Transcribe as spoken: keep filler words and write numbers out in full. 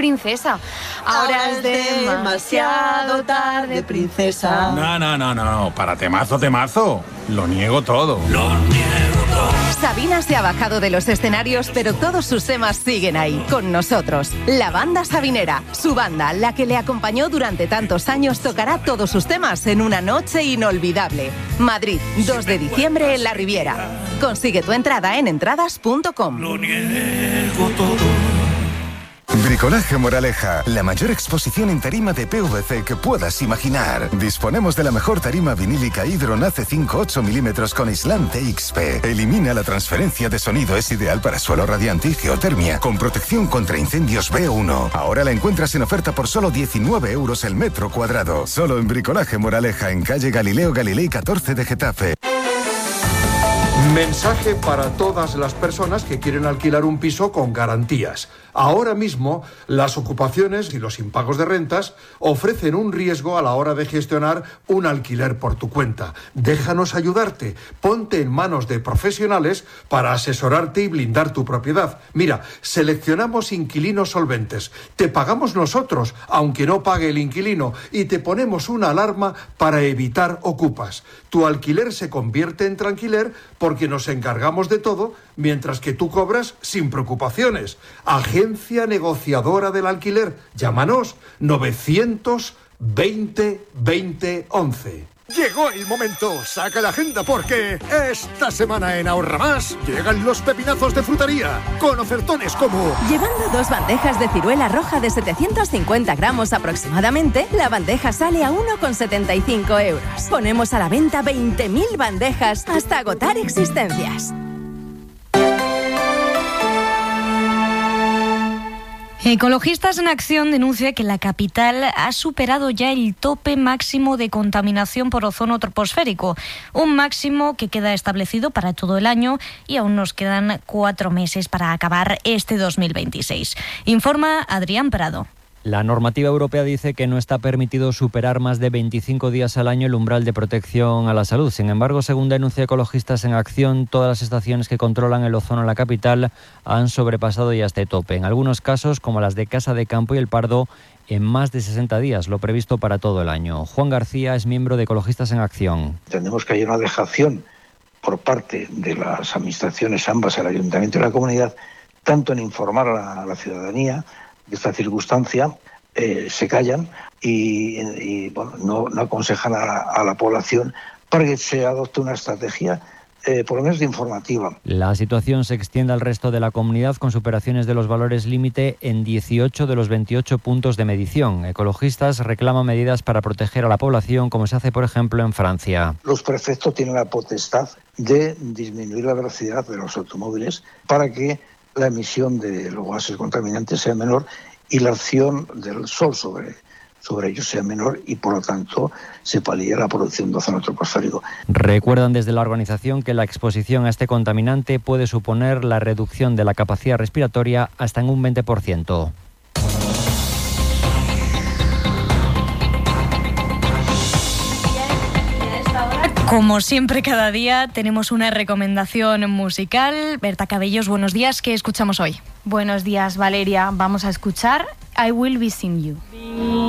princesa. Ahora es demasiado tarde, princesa. No, no, no, no. Para temazo, temazo. Lo niego todo. Lo niego todo. Sabina se ha bajado de los escenarios, pero todos sus temas siguen ahí, con nosotros. La banda Sabinera, su banda, la que le acompañó durante tantos años, tocará todos sus temas en una noche inolvidable. Madrid, dos de diciembre en la Riviera. Consigue tu entrada en entradas punto com. Lo niego todo. Bricolaje Moraleja, la mayor exposición en tarima de P V C que puedas imaginar. Disponemos de la mejor tarima vinílica Hydron A C cinco ocho milímetros con aislante X P. Elimina la transferencia de sonido, es ideal para suelo radiante y geotermia, con protección contra incendios B uno. Ahora la encuentras en oferta por solo diecinueve euros el metro cuadrado. Solo en Bricolaje Moraleja, en calle Galileo Galilei catorce de Getafe. Mensaje para todas las personas que quieren alquilar un piso con garantías. Ahora mismo, las ocupaciones y los impagos de rentas ofrecen un riesgo a la hora de gestionar un alquiler por tu cuenta. Déjanos ayudarte. Ponte en manos de profesionales para asesorarte y blindar tu propiedad. Mira, seleccionamos inquilinos solventes. Te pagamos nosotros, aunque no pague el inquilino, y te ponemos una alarma para evitar ocupas. Tu alquiler se convierte en tranquiler porque nos encargamos de todo, mientras que tú cobras sin preocupaciones. Agencia negociadora del alquiler. Llámanos novecientos veinte veinte once. Llegó el momento, saca la agenda porque esta semana en Ahorra Más llegan los pepinazos de frutería con ofertones como... Llevando dos bandejas de ciruela roja de setecientos cincuenta gramos aproximadamente, la bandeja sale a uno con setenta y cinco euros. Ponemos a la venta veinte mil bandejas hasta agotar existencias. Ecologistas en Acción denuncia que la capital ha superado ya el tope máximo de contaminación por ozono troposférico, un máximo que queda establecido para todo el año y aún nos quedan cuatro meses para acabar este dos mil veintiséis. Informa Adrián Prado. La normativa europea dice que no está permitido superar más de veinticinco días al año el umbral de protección a la salud. Sin embargo, según denuncia Ecologistas en Acción, todas las estaciones que controlan el ozono en la capital han sobrepasado ya este tope. En algunos casos, como las de Casa de Campo y El Pardo, en más de sesenta días, lo previsto para todo el año. Juan García es miembro de Ecologistas en Acción. Entendemos que hay una dejación por parte de las administraciones, ambas, el ayuntamiento y la comunidad, tanto en informar a la, a la ciudadanía de esta circunstancia, eh, se callan y, y bueno, no, no aconsejan a la, a la población para que se adopte una estrategia eh, por lo menos informativa. La situación se extiende al resto de la comunidad con superaciones de los valores límite en dieciocho de los veintiocho puntos de medición. Ecologistas reclaman medidas para proteger a la población, como se hace, por ejemplo, en Francia. Los prefectos tienen la potestad de disminuir la velocidad de los automóviles para que la emisión de los gases contaminantes sea menor y la acción del sol sobre, sobre ellos sea menor y, por lo tanto, se palía la producción de ozono troposférico. Recuerdan desde la organización que la exposición a este contaminante puede suponer la reducción de la capacidad respiratoria hasta en un veinte por ciento. Como siempre, cada día tenemos una recomendación musical. Berta Cabellos, buenos días. ¿Qué escuchamos hoy? Buenos días, Valeria. Vamos a escuchar I Will Be Seeing You.